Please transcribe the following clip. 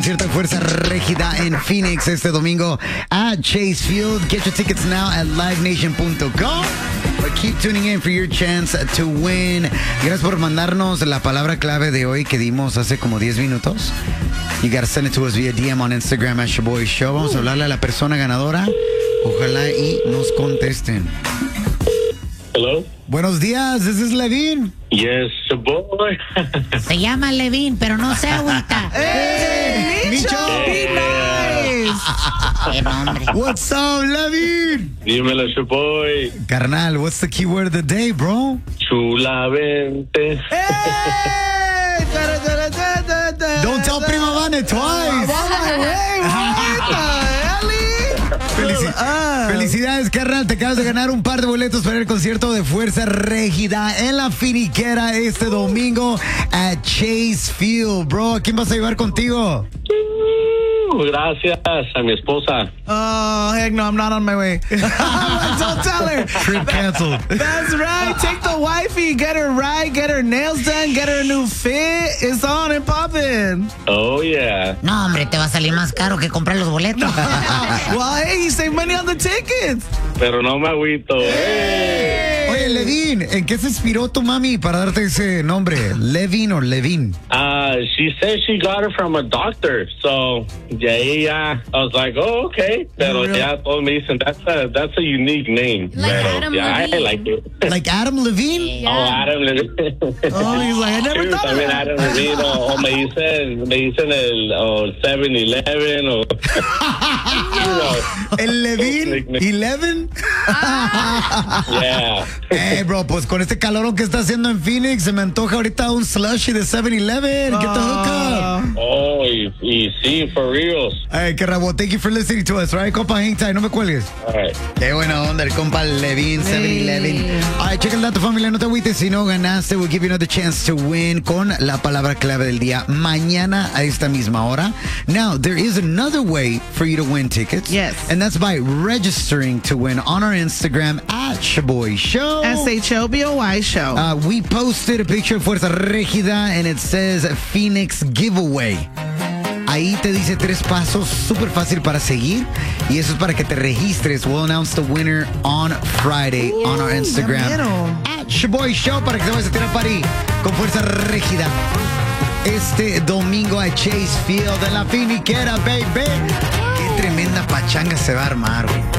Cierta fuerza rígida en Phoenix este domingo at Chase Field. Get your tickets now at livenation.com. But keep tuning in for your chance to win. Gracias por mandarnos la palabra clave de hoy que dimos hace como 10 minutos. You gotta send it to us via DM on Instagram at Shaboy Show. Vamos a hablarle a la persona ganadora. Ojalá y nos contesten. Hello? Buenos días, this is Levin. Yes, boy. Se llama Levin, pero no se agüita. ¡Hey! ¡Micho! ¡Qué nombre! What's up, Levin? Dímelo, boy. Carnal, what's the keyword of the day, bro? Chulamente. Don't tell Prima Vane twice. Felicidades, carnal. Te acabas de ganar un par de boletos para el concierto de Fuerza Régida en la Finiquera este domingo at Chase Field. Bro, ¿a quién vas a llevar contigo? Gracias a mi esposa. Oh, heck no, I'm not on my way. Don't tell her. Trip canceled. That's right. Take the wifey, get her right, get her nails done, get her a new fit. It's on and popping. Oh, yeah. No, hombre, te va a salir más caro que comprar los boletos. Well, hey, you save money on the tickets. Pero no me agüito. Oye, Levin, ¿en qué se inspiró tu mami para darte ese nombre? ¿Levin o Levin? She said she got it from a doctor. So, yeah, I was like, oh, okay. Pero ya todos me dicen, that's a unique name. Like Pero, Adam yeah, I Levine. like it. Like Adam Levine? Oh, Adam Levine. Oh, he's like, I never thought of También that. Adam Levine. O me dicen el 7-Eleven o... you know. ¿El Levin? ¿11? Yeah. Hey, bro, pues con este calor que está haciendo en Phoenix, se me antoja ahorita un slushy de 7-Eleven. Get the hook up. Oh, y sí, for reals. Hey, qué rabo. Thank you for listening to us, right? Compa, hang tight, no me cuelgues. All right. Qué buena onda, el compa Levin, 7-Eleven. All right, check el dato, familia. No te agüites si no ganaste. We'll give you another chance to win con la palabra clave del día mañana a esta misma hora. Now, there is another way for you to win tickets. Yes. And that's by registering to win on our Instagram at Shaboy Show. SHOBOY show. We posted a picture of Fuerza Régida and it says Phoenix Giveaway. Ahí te dice 3 pasos súper fácil para seguir y eso es para que te registres. We'll announce the winner on Friday on our Instagram at Shaboy Show para que te vayas a tirar party con Fuerza Régida este domingo a Chase Field en la Finiquera, baby. Qué tremenda pachanga se va a armar, güey.